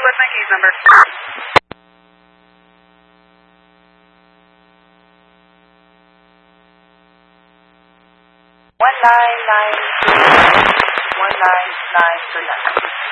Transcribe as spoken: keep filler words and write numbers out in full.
what's my case number? One nine nine two one nine nine three nine.